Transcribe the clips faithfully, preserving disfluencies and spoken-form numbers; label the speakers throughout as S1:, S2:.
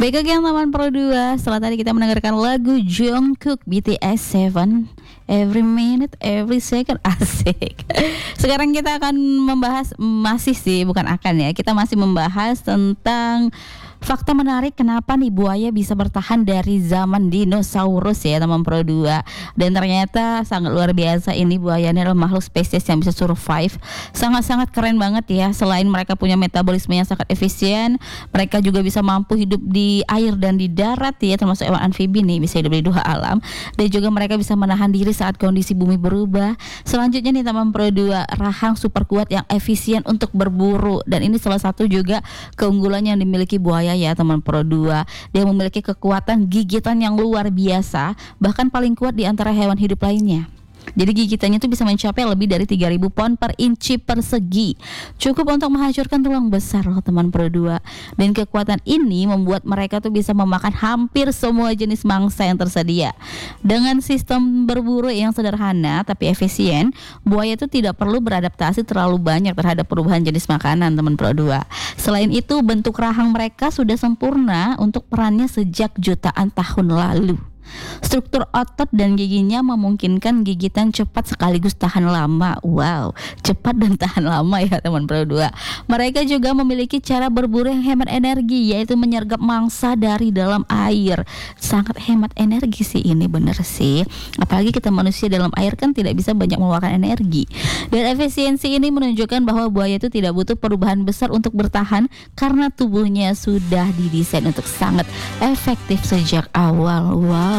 S1: Baik lagi yang teman Pro dua. Setelah tadi kita mendengarkan lagu Jungkook B T S tujuh, Every Minute, Every Second. Asik. Sekarang kita akan membahas, masih sih bukan akan ya, kita masih membahas tentang fakta menarik kenapa nih buaya bisa bertahan dari zaman dinosaurus ya teman Pro dua. Dan ternyata sangat luar biasa, ini buaya ini adalah makhluk spesies yang bisa survive. Sangat-sangat keren banget ya. Selain mereka punya metabolisme yang sangat efisien, mereka juga bisa mampu hidup di air dan di darat ya, termasuk hewan amfibi nih, bisa hidup di dua alam. Dan juga mereka bisa menahan diri saat kondisi bumi berubah. Selanjutnya nih teman Pro dua, rahang super kuat yang efisien untuk berburu. Dan ini salah satu juga keunggulan yang dimiliki buaya ya teman Pro dua. Dia memiliki kekuatan gigitan yang luar biasa, bahkan paling kuat di antara hewan hidup lainnya. Jadi gigitannya itu bisa mencapai lebih dari tiga ribu pound per inci persegi. Cukup untuk menghancurkan tulang besar loh teman Pro dua. Dan kekuatan ini membuat mereka tuh bisa memakan hampir semua jenis mangsa yang tersedia. Dengan sistem berburu yang sederhana tapi efisien, buaya itu tidak perlu beradaptasi terlalu banyak terhadap perubahan jenis makanan teman Pro dua. Selain itu, bentuk rahang mereka sudah sempurna untuk perannya sejak jutaan tahun lalu. Struktur otot dan giginya memungkinkan gigitan cepat sekaligus tahan lama. Wow, cepat dan tahan lama ya teman Pro dua. Mereka juga memiliki cara berburu yang hemat energi, yaitu menyergap mangsa dari dalam air. Sangat hemat energi sih ini, bener sih. Apalagi kita manusia dalam air kan tidak bisa banyak mengeluarkan energi. Dan efisiensi ini menunjukkan bahwa buaya itu tidak butuh perubahan besar untuk bertahan, karena tubuhnya sudah didesain untuk sangat efektif sejak awal. Wow.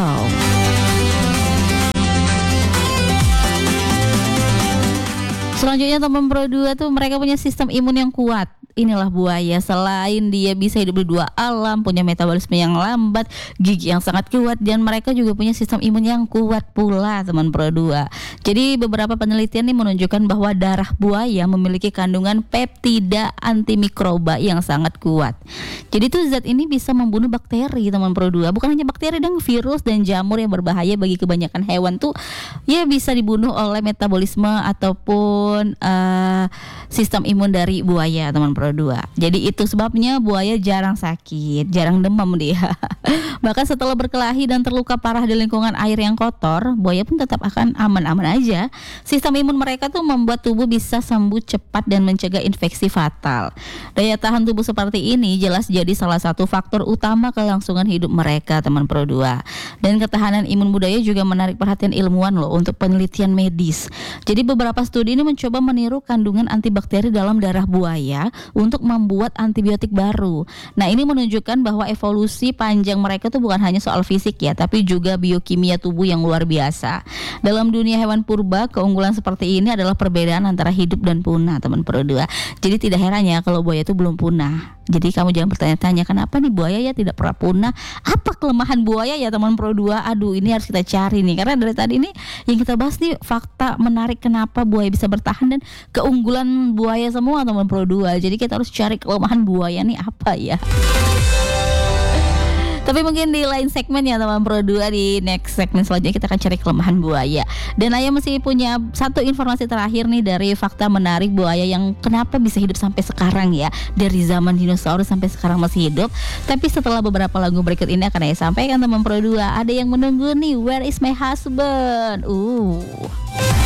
S1: Selanjutnya teman Pro dua tuh mereka punya sistem imun yang kuat. Inilah buaya, selain dia bisa hidup di dua alam, punya metabolisme yang lambat, gigi yang sangat kuat, dan mereka juga punya sistem imun yang kuat pula teman Pro dua. Jadi beberapa penelitian nih menunjukkan bahwa darah buaya memiliki kandungan peptida antimikroba yang sangat kuat. Jadi tuh zat ini bisa membunuh bakteri teman Pro dua. Bukan hanya bakteri dan virus dan jamur yang berbahaya bagi kebanyakan hewan tuh ya bisa dibunuh oleh metabolisme ataupun uh, sistem imun dari buaya teman Pro dua. Jadi itu sebabnya buaya jarang sakit, jarang demam dia. Bahkan setelah berkelahi dan terluka parah di lingkungan air yang kotor, buaya pun tetap akan aman-aman aja. Sistem imun mereka tuh membuat tubuh bisa sembuh cepat dan mencegah infeksi fatal. Daya tahan tubuh seperti ini jelas jadi salah satu faktor utama kelangsungan hidup mereka teman Pro dua. Dan ketahanan imun budaya juga menarik perhatian ilmuwan loh untuk penelitian medis. Jadi beberapa studi ini mencoba meniru kandungan antibakteri dalam darah buaya untuk membuat antibiotik baru. Nah, ini menunjukkan bahwa evolusi panjang mereka tuh bukan hanya soal fisik ya, tapi juga biokimia tubuh yang luar biasa. Dalam dunia hewan purba, keunggulan seperti ini adalah perbedaan antara hidup dan punah teman Pro dua. Jadi tidak heran ya kalau buaya itu belum punah. Jadi kamu jangan bertanya-tanya kenapa nih buaya ya tidak pernah punah. Apa kelemahan buaya ya teman Pro dua? Aduh, ini harus kita cari nih, karena dari tadi nih yang kita bahas nih fakta menarik kenapa buaya bisa bertahan dan keunggulan buaya semua teman Pro dua. Jadi kita harus cari kelemahan buaya nih apa ya. Tapi mungkin di lain segmen ya teman Pro dua, di next segmen selanjutnya kita akan cari kelemahan buaya. Dan Ayah masih punya satu informasi terakhir nih dari fakta menarik buaya yang kenapa bisa hidup sampai sekarang ya. Dari zaman dinosaurus sampai sekarang masih hidup. Tapi setelah beberapa lagu berikut ini akan Ayah sampaikan teman Pro dua. Ada yang menunggu nih, Where is my husband? Uh